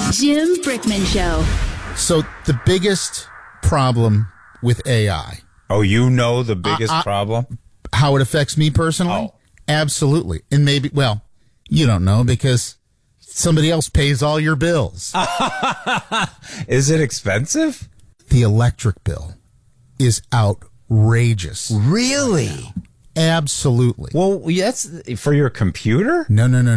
Jim Brickman Show. So the biggest problem with AI, Oh, you know the biggest problem? how it affects me personally? Oh. Absolutely. And maybe, well, you don't know because somebody else pays all your bills. Is it expensive? The electric bill is outrageous. Really? Absolutely. Well, that's for your computer? No.